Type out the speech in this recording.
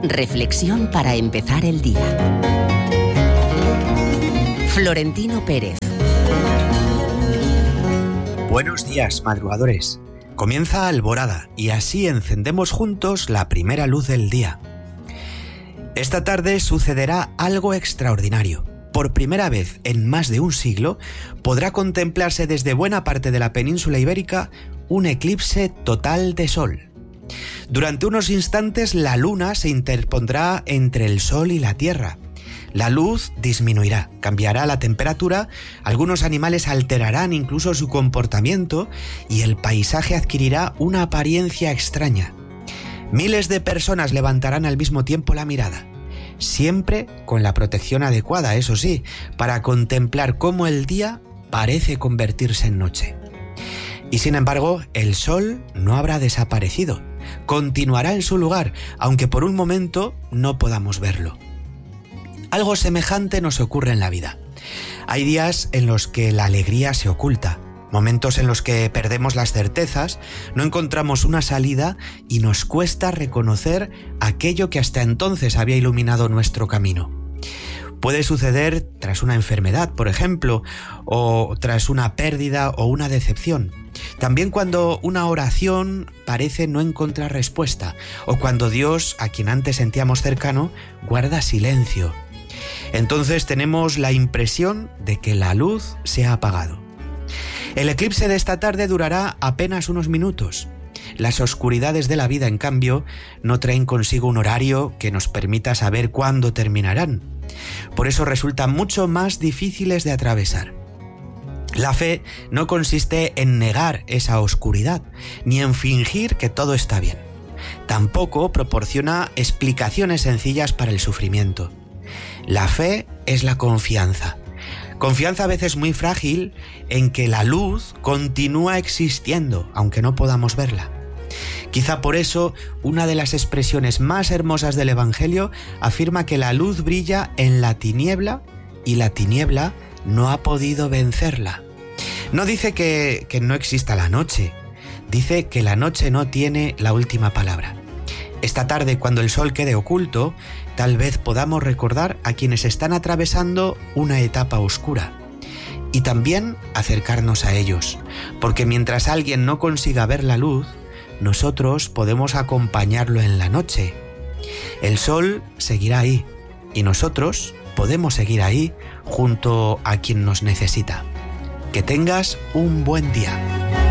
Reflexión para empezar el día. Florentino Pérez. Buenos días, madrugadores. Comienza Alborada y así encendemos juntos la primera luz del día. Esta tarde sucederá algo extraordinario. Por primera vez en más de un siglo podrá contemplarse desde buena parte de la península ibérica un eclipse total de sol. Durante unos instantes la luna se interpondrá entre el sol y la tierra. La luz disminuirá, cambiará la temperatura, algunos animales alterarán incluso su comportamiento y el paisaje adquirirá una apariencia extraña. Miles de personas levantarán al mismo tiempo la mirada, siempre con la protección adecuada, eso sí, para contemplar cómo el día parece convertirse en noche. Y sin embargo, el sol no habrá desaparecido. Continuará en su lugar, aunque por un momento no podamos verlo. Algo semejante nos ocurre en la vida. Hay días en los que la alegría se oculta, momentos en los que perdemos las certezas, no encontramos una salida y nos cuesta reconocer aquello que hasta entonces había iluminado nuestro camino. Puede suceder tras una enfermedad, por ejemplo, o tras una pérdida o una decepción. También cuando una oración parece no encontrar respuesta, o cuando Dios, a quien antes sentíamos cercano, guarda silencio. Entonces tenemos la impresión de que la luz se ha apagado. El eclipse de esta tarde durará apenas unos minutos. Las oscuridades de la vida, en cambio, no traen consigo un horario que nos permita saber cuándo terminarán. Por eso resultan mucho más difíciles de atravesar. La fe no consiste en negar esa oscuridad, ni en fingir que todo está bien. Tampoco proporciona explicaciones sencillas para el sufrimiento. La fe es la confianza. Confianza a veces muy frágil en que la luz continúa existiendo, aunque no podamos verla. Quizá por eso, una de las expresiones más hermosas del Evangelio afirma que la luz brilla en la tiniebla y la tiniebla no ha podido vencerla. No dice que no exista la noche, dice que la noche no tiene la última palabra. Esta tarde, cuando el sol quede oculto, tal vez podamos recordar a quienes están atravesando una etapa oscura y también acercarnos a ellos, porque mientras alguien no consiga ver la luz, nosotros podemos acompañarlo en la noche. El sol seguirá ahí y nosotros podemos seguir ahí junto a quien nos necesita. Que tengas un buen día.